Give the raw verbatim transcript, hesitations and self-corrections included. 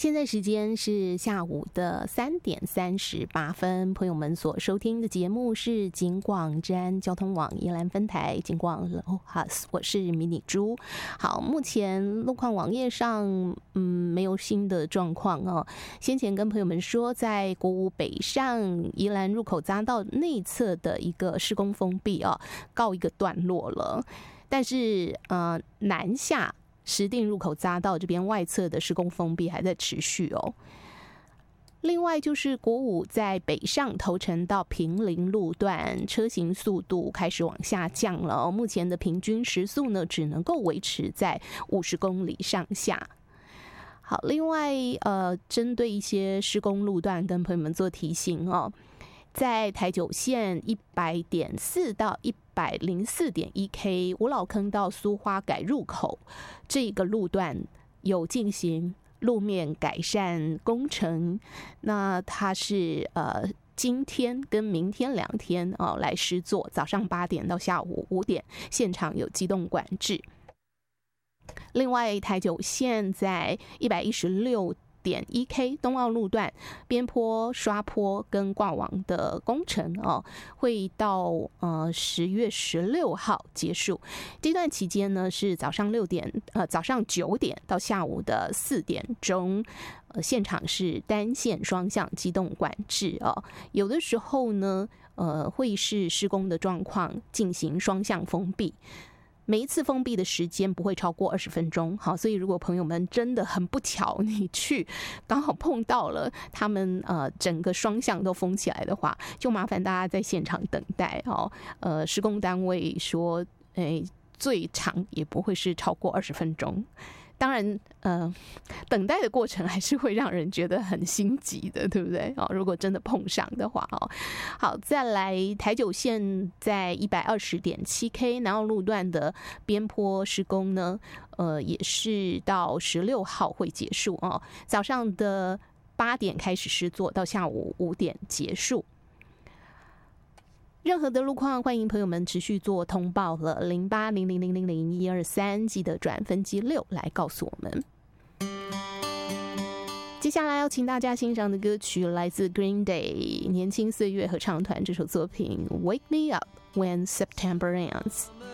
现在时间是下午的三点三十八分，朋友们所收听的节目是警广治安交通网宜兰分台警广 Lohas， 我是迷你猪。好，目前路况网页上嗯没有新的状况哦。先前跟朋友们说，在国五北上宜兰入口匝道内侧的一个施工封闭哦，告一个段落了，但是呃南下石碇入口匝道这边外侧的施工封闭还在持续哦。另外就是国五在北上头城到平林路段，车行速度开始往下降了哦，目前的平均时速呢只能够维持在五十公里上下。好，另外呃，针对一些施工路段跟朋友们做提醒哦。在台九线一百点四到一百零四点一 K 五老坑到苏花改入口这个路段有进行路面改善工程，那它是呃今天跟明天两天哦来施作，早上八点到下午五点，现场有机动管制。另外，台九线在一百一十六点一 K 东澳路段边坡刷坡跟挂网的工程哦，会到呃十月十六号结束。这段期间呢是早上六点呃早上九点到下午的四点钟，呃现场是单线双向机动管制哦。有的时候呢呃会是施工的状况进行双向封闭。每一次封闭的时间不会超过二十分钟，好，所以如果朋友们真的很不巧，你去刚好碰到了他们呃整个双向都封起来的话，就麻烦大家在现场等待哦。呃，施工单位说，诶，最长也不会是超过二十分钟。当然，呃，等待的过程还是会让人觉得很心急的，对不对？哦，如果真的碰上的话，哦，好，再来台九线在一百二十点七 K 南澳路段的边坡施工呢，呃，也是到十六号会结束哦，早上的八点开始施作，到下午五点结束。任何的路况，欢迎朋友们持续做通报了，零八零零零零零一二三，记得转分机六来告诉我们。接下来要请大家欣赏的歌曲来自 Green Day 年轻岁月合唱团这首作品《Wake Me Up When September Ends》。